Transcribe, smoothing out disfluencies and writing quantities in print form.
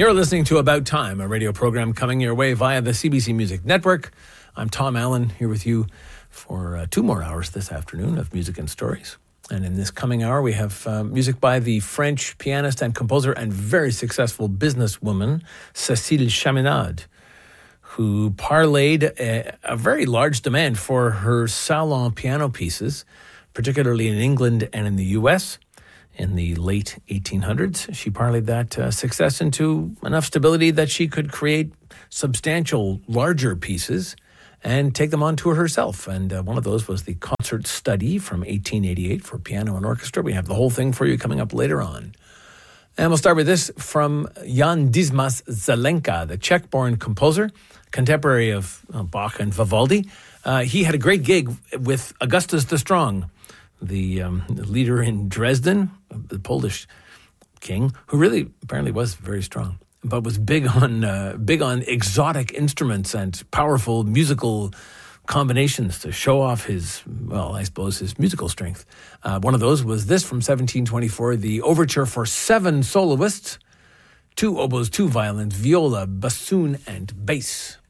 You're listening to About Time, a radio program coming your way via the CBC Music Network. I'm Tom Allen, here with you for 2 more hours this afternoon of music and stories. And in this coming hour, we have music by the French pianist and composer and very successful businesswoman, Cécile Chaminade, who parlayed a very large demand for her salon piano pieces, particularly in England and in the U.S., in the late 1800s. She parlayed that success into enough stability that she could create substantial, larger pieces and take them on tour herself. And one of those was the Concert Study from 1888 for piano and orchestra. We have the whole thing for you coming up later on. And we'll start with this from Jan Dismas Zelenka, the Czech-born composer, contemporary of Bach and Vivaldi. He had a great gig with Augustus the Strong, the leader in Dresden, the Polish king, who really apparently was very strong, but was big on exotic instruments and powerful musical combinations to show off his musical strength. One of those was this from 1724, the overture for 7 soloists, 2 oboes, 2 violins, viola, bassoon, and bass.